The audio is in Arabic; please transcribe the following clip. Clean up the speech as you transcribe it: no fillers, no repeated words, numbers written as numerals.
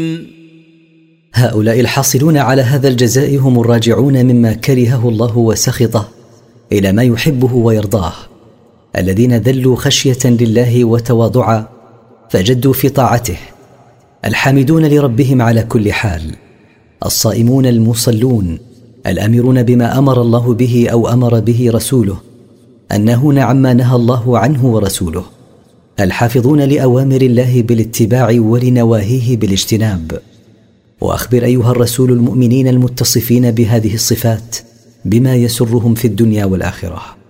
هؤلاء الحاصلون على هذا الجزاء هم الراجعون مما كرهه الله وسخطه إلى ما يحبه ويرضاه، الذين ذلوا خشية لله وتواضعا فجدوا في طاعته، الحامدون لربهم على كل حال، الصائمون المصلون، الآمرون بما أمر الله به أو أمر به رسوله، الناهون عما نهى الله عنه ورسوله، الحافظون لأوامر الله بالاتباع ولنواهيه بالاجتناب. وأخبر أيها الرسول المؤمنين المتصفين بهذه الصفات بما يسرهم في الدنيا والآخرة.